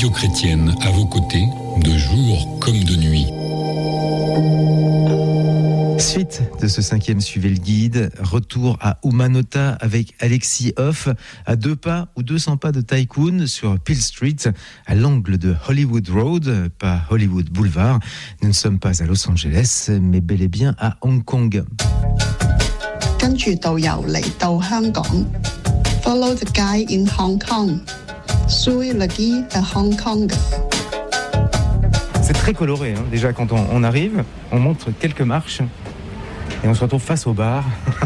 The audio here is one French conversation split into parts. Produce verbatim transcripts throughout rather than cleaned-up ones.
radio chrétienne à vos côtés, de jour comme de nuit. Suite de ce cinquième Suivez le guide, retour à Umanota avec Alexis Hoff, à deux pas ou deux cents pas de Tycoon sur Peel Street, à l'angle de Hollywood Road, pas Hollywood Boulevard. Nous ne sommes pas à Los Angeles, mais bel et bien à Hong Kong. 跟住導遊嚟到香港 ，Follow the guide in Hong Kong, Suivez le guide à Hong Kong. C'est très coloré, hein. Déjà quand on, on arrive, on monte quelques marches et on se retrouve face au bar.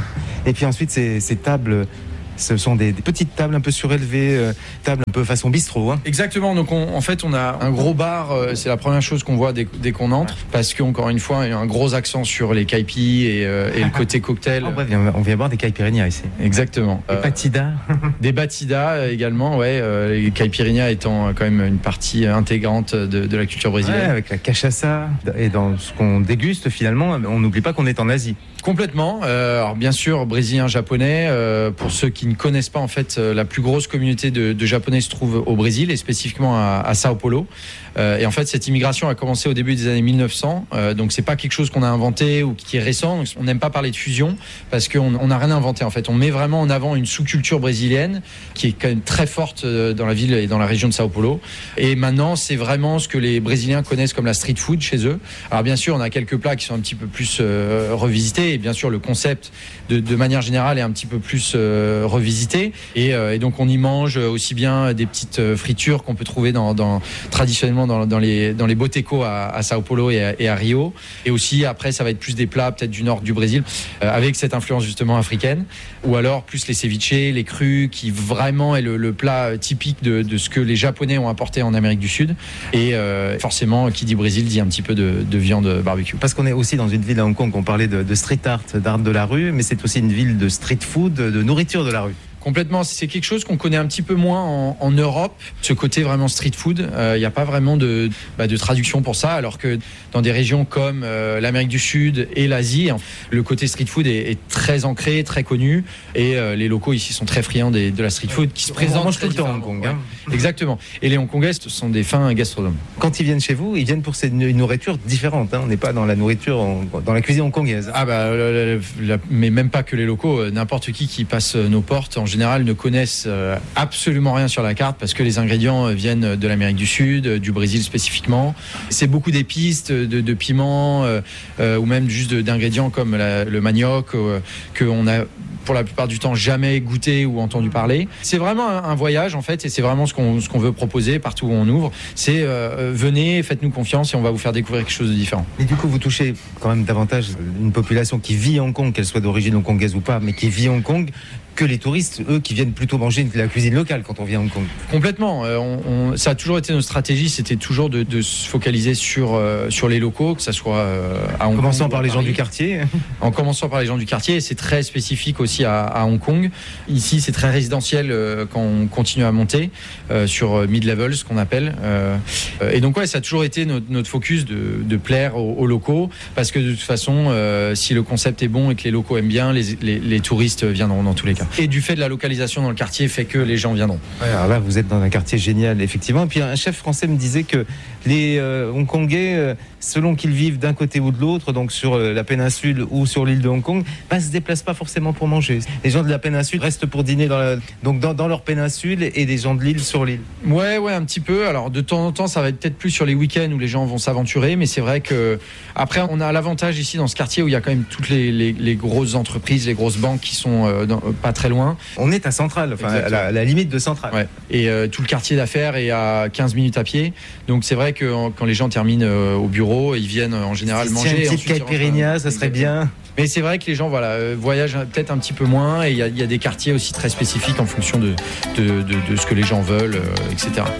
Et puis ensuite ces, ces tables, ce sont des, des petites tables un peu surélevées, euh, tables un peu façon bistrot. Hein. Exactement, donc on, en fait on a un gros bar, euh, c'est la première chose qu'on voit dès, dès qu'on entre, parce qu'encore une fois il y a un gros accent sur les caipis et, euh, et le côté cocktail. Oh, bref, on vient boire des caipirinhas ici. Exactement. Des batidas. Euh, des batidas également, ouais, euh, les caipirinhas étant quand même une partie intégrante de, de la culture brésilienne. Ouais, avec la cachaça, et dans ce qu'on déguste finalement, on n'oublie pas qu'on est en Asie. Complètement. Euh, alors bien sûr, brésilien, japonais. Euh, pour ceux qui ne connaissent pas, en fait, euh, la plus grosse communauté de, de japonais se trouve au Brésil et spécifiquement à, à Sao Paulo. Euh, et en fait, cette immigration a commencé au début des années mille neuf cents. Euh, donc c'est pas quelque chose qu'on a inventé ou qui est récent. Donc, on n'aime pas parler de fusion parce qu'on on n'a rien inventé. En fait, on met vraiment en avant une sous-culture brésilienne qui est quand même très forte dans la ville et dans la région de Sao Paulo. Et maintenant, c'est vraiment ce que les Brésiliens connaissent comme la street food chez eux. Alors bien sûr, on a quelques plats qui sont un petit peu plus euh, revisités. Et bien sûr, le concept, de, de manière générale, est un petit peu plus euh, revisité. Et, euh, et donc, on y mange aussi bien des petites fritures qu'on peut trouver dans, dans, traditionnellement dans, dans, les, dans les botecos à, à Sao Paulo et à, et à Rio. Et aussi, après, ça va être plus des plats peut-être du nord du Brésil, euh, avec cette influence justement africaine. Ou alors, plus les ceviches, les crus, qui vraiment est le, le plat typique de, de ce que les Japonais ont apporté en Amérique du Sud. Et euh, forcément, qui dit Brésil dit un petit peu de, de viande barbecue. Parce qu'on est aussi dans une ville à Hong Kong, on parlait de, de street art, d'art de la rue, mais c'est aussi une ville de street food, de nourriture de la rue. Complètement, c'est quelque chose qu'on connaît un petit peu moins en, en Europe, ce côté vraiment street food. Il euh, n'y a pas vraiment de, bah, de traduction pour ça, alors que dans des régions comme euh, l'Amérique du Sud et l'Asie, le côté street food est, est très ancré, très connu, et euh, les locaux ici sont très friands des, de la street food qui se présentent tout le temps à Hong Kong. Hein. Ouais, exactement. Et les Hongkongais sont des fins gastronomes. Quand ils viennent chez vous, ils viennent pour une nourriture différente. Hein. On n'est pas dans la nourriture, dans la cuisine hongkongaise. Ah bah, la, la, la, mais même pas que les locaux. N'importe qui qui passe nos portes, en général, ne connaissent absolument rien sur la carte parce que les ingrédients viennent de l'Amérique du Sud, du Brésil spécifiquement. C'est beaucoup d'épices, de, de piments euh, euh, ou même juste d'ingrédients comme la, le manioc euh, qu'on a pour la plupart du temps jamais goûté ou entendu parler. C'est vraiment un, un voyage en fait et c'est vraiment ce qu'on, ce qu'on veut proposer partout où on ouvre. C'est euh, venez, faites-nous confiance et on va vous faire découvrir quelque chose de différent. Et du coup vous touchez quand même davantage une population qui vit à Hong Kong, qu'elle soit d'origine hongkongaise ou pas, mais qui vit à Hong Kong, que les touristes, eux, qui viennent plutôt manger de la cuisine locale quand on vient à Hong Kong. Complètement. Euh, on, on, ça a toujours été notre stratégie, c'était toujours de, de se focaliser sur, euh, sur les locaux, que ça soit euh, à Hong Kong. En commençant par les gens du quartier. En commençant par les gens du quartier, c'est très spécifique aussi à, à Hong Kong. Ici, c'est très résidentiel euh, quand on continue à monter euh, sur mid-level, ce qu'on appelle. Euh, et donc, ouais, ça a toujours été notre, notre focus de, de plaire aux, aux locaux, parce que de toute façon, euh, si le concept est bon et que les locaux aiment bien, les, les, les touristes viendront dans tous les cas. Et du fait de la localisation dans le quartier fait que les gens viendront. Ouais, alors là, vous êtes dans un quartier génial, effectivement. Et puis un chef français me disait que les euh, Hongkongais, euh, selon qu'ils vivent d'un côté ou de l'autre, donc sur euh, la péninsule ou sur l'île de Hong Kong, bah, se déplacent pas forcément pour manger. Les gens de la péninsule restent pour dîner dans la, donc dans, dans leur péninsule et des gens de l'île sur l'île. Ouais, ouais, un petit peu. Alors de temps en temps, ça va être peut-être plus sur les week-ends où les gens vont s'aventurer, mais c'est vrai que après, on a l'avantage ici dans ce quartier où il y a quand même toutes les, les, les grosses entreprises, les grosses banques qui sont euh, dans, pas très loin. On est à Centrale, enfin à la, à la limite de Centrale. Ouais. Et euh, tout le quartier d'affaires est à quinze minutes à pied. Donc c'est vrai que quand les gens terminent euh, au bureau, ils viennent en général si manger. Un petit caipirinha, ça serait bien. Mais c'est vrai que les gens voilà, euh, voyagent peut-être un petit peu moins et il y, y a des quartiers aussi très spécifiques en fonction de, de, de, de ce que les gens veulent, euh, et cetera.